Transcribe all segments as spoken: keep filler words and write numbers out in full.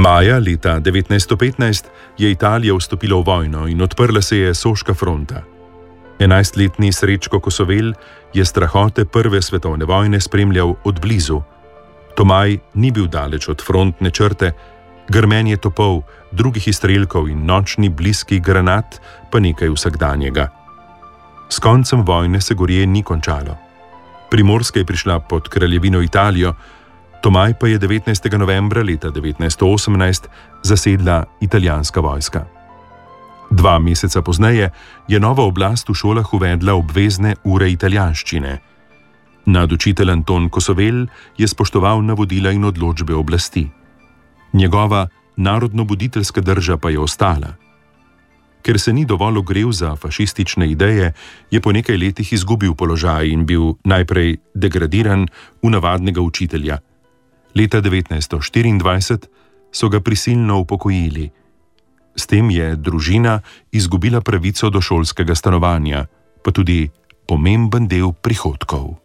Maja leta devetnajststo petnajst je Italija vstopila v vojno in odprla se je Soška fronta. Enajstletni Srečko Kosovel je strahote prve svetovne vojne spremljal od blizu. Tomaj ni bil daleč od frontne črte, grmenje topov, drugih izstrelkov in nočni bliski granat pa nekaj vsakdanjega. S koncem vojne se gorje ni končalo. Primorska je prišla pod kraljevino Italijo, Tomaj pa je devetnajstega novembra leta devetnajststo osemnajst zasedla italijanska vojska. Dva meseca pozneje je nova oblast v šolah uvedla obvezne ure italijanščine. Nadučitelj Anton Kosovel je spoštoval navodila in odločbe oblasti. Njegova narodnobuditeljska drža pa je ostala. Ker se ni dovolj ogrel za fašistične ideje, je po nekaj letih izgubil položaj in bil najprej degradiran v navadnega učitelja. Leta devetnajststo štiriindvajset so ga prisilno upokojili. S tem je družina izgubila pravico do šolskega stanovanja, pa tudi pomemben del prihodkov.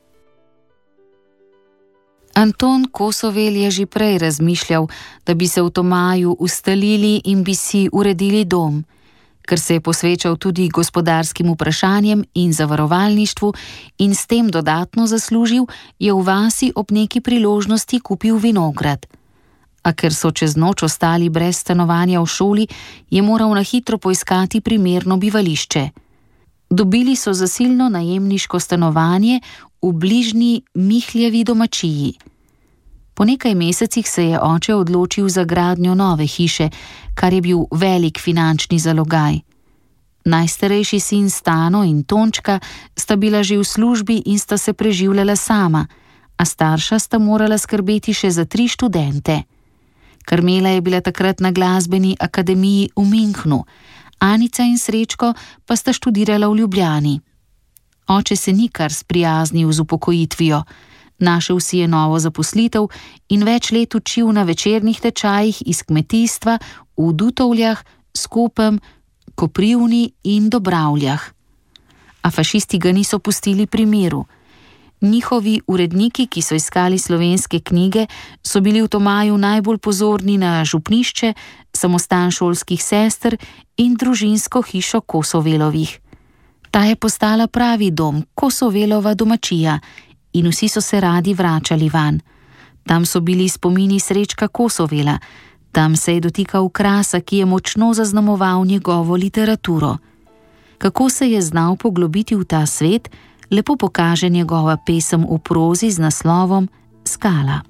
Anton Kosovel je že prej razmišljal, da bi se v Tomaju ustalili in bi si uredili dom. Ker se je posvečal tudi gospodarskim vprašanjem in zavarovalništvu in s tem dodatno zaslužil, je v vasi ob neki priložnosti kupil vinograd. A ker so čez noč ostali brez stanovanja v šoli, je moral na hitro poiskati primerno bivališče. Dobili so zasilno najemniško stanovanje v bližnji Mihljevi domačiji. Po nekaj mesecih se je oče odločil za gradnjo nove hiše, kar je bil velik finančni zalogaj. Najstarejši sin Stano in Tončka sta bila že v službi in sta se preživljala sama, a starša sta morala skrbeti še za tri študente. Karmela je bila takrat na glasbeni akademiji v Münchnu, Anica in Srečko pa sta študirala v Ljubljani. Oče se ni kar sprijaznil z upokojitvijo. Našel si je novo zaposlitev in več let učil na večernih tečajih iz kmetijstva v Dutovljah, Skopem, Koprivni in Dobravljah. A fašisti ga niso pustili pri miru. Njihovi uredniki, ki so iskali slovenske knjige, so bili v Tomaju najbolj pozorni na župnišče, samostan šolskih sester in družinsko hišo Kosovelovih. Ta je postala pravi dom, Kosovelova domačija, in vsi so se radi vračali van. Tam so bili spomini Srečka Kosovela, tam se je dotikal krasa, ki je močno zaznamoval njegovo literaturo. Kako se je znal poglobiti v ta svet, lepo pokaže njegova pesem v prozi z naslovom Skala.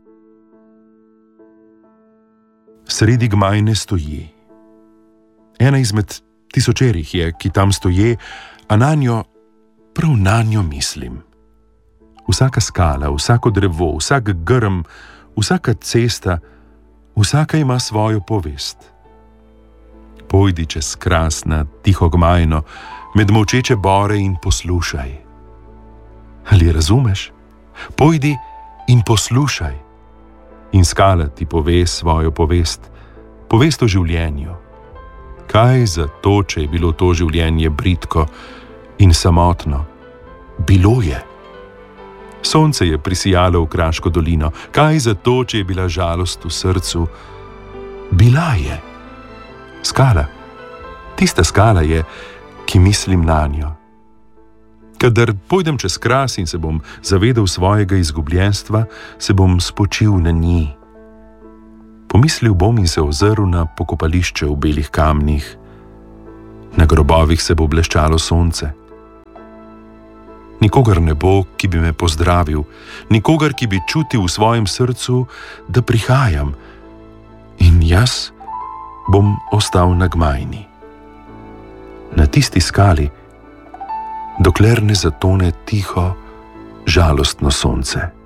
Sredi Gmajne stoji. Ena izmed tisočerih je, ki tam stoje, a nanjo, prav nanjo mislim. Vsaka skala, vsako drevo, vsak grm, vsaka cesta, vsaka ima svojo povest. Pojdi čez krasna, tiho Gmajno, med molčeče bore in poslušaj. Ali razumeš? Pojdi in poslušaj. In skala ti pove svojo povest, povest o življenju. Kaj za to, če je bilo to življenje bridko in samotno? Bilo je. Sonce je prisijalo v Kraško dolino. Kaj za to, če je bila žalost v srcu? Bila je. Skala. Tista skala je, ki mislim nanjo. Kadar pojdem čez kras in se bom zavedel svojega izgubljenstva, se bom spočil na njej. Pomislil bom in se ozrl na pokopališče v belih kamnih. Na grobovih se bo bleščalo sonce. Nikogar ne bo, ki bi me pozdravil, nikogar, ki bi čutil v svojem srcu, da prihajam. In jaz bom ostal na Gmajni. Na tisti skali, dokler ne zatone tiho, žalostno sonce.